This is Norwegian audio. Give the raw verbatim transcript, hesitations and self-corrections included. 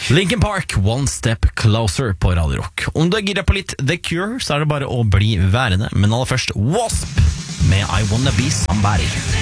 Linkin Park, One Step Closer på Radio Rock. Om du er gira på litt The Cure, så er det bare å bli værende. Men aller først W A S P med I Wanna Be Somebody.